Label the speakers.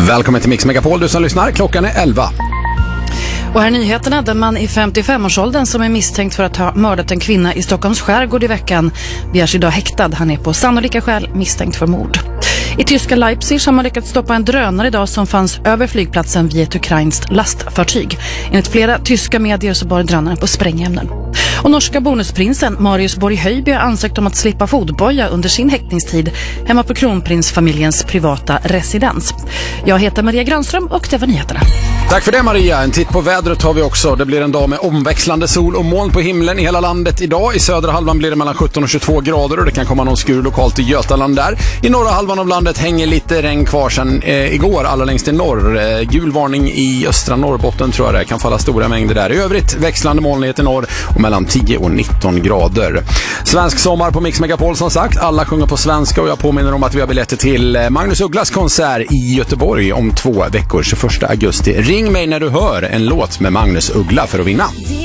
Speaker 1: Välkommen till Mix Megapol, du som lyssnar. Klockan är 11.
Speaker 2: Och här är nyheterna. Den man i 55-årsåldern som är misstänkt för att ha mördat en kvinna i Stockholms skärgård i veckan begärs idag häktad. Han är på sannolika skäl misstänkt för mord. I tyska Leipzig har man lyckats stoppa en drönare idag som fanns över flygplatsen vid ett ukrainskt lastfartyg. Enligt flera tyska medier så bar drönaren på sprängämnen. Och norska bonusprinsen Marius Borg-Höjby har ansökt om att slippa fotboja under sin häktningstid hemma på kronprinsfamiljens privata residens. Jag heter Maria Granström och det var nyheterna.
Speaker 1: Tack för det Maria. En titt på vädret har vi också. Det blir en dag med omväxlande sol och moln på himlen i hela landet idag. I södra halvan blir det mellan 17 och 22 grader och det kan komma någon skur lokalt i Götaland där. I norra halvan av landet hänger lite regn kvar sedan igår allra längst i norr. Gul varning i östra Norrbotten tror jag det kan falla stora mängder där. I övrigt växlande molnighet i norr och mellan 10 och 19 grader. Svensk sommar på Mix Megapol som sagt. Alla sjunger på svenska och jag påminner om att vi har biljetter till Magnus Ugglas konsert i Göteborg om 2 veckor, 21 augusti. Ring mig när du hör en låt med Magnus Uggla för att vinna.